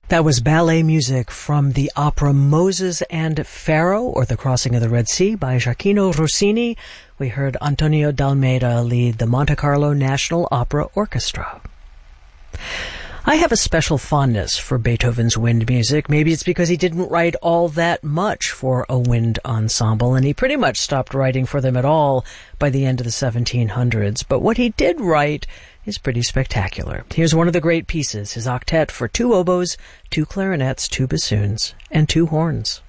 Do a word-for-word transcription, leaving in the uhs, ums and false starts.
That was ballet music from the opera Moses and Pharaoh, or The Crossing of the Red Sea, by Gioacchino Rossini. We heard Antonio D'Almeida lead the Monte Carlo National Opera Orchestra. I have a special fondness for Beethoven's wind music. Maybe it's because he didn't write all that much for a wind ensemble, and he pretty much stopped writing for them at all by the end of the seventeen hundreds. But what he did write is pretty spectacular. Here's one of the great pieces, his octet for two oboes, two clarinets, two bassoons, and two horns.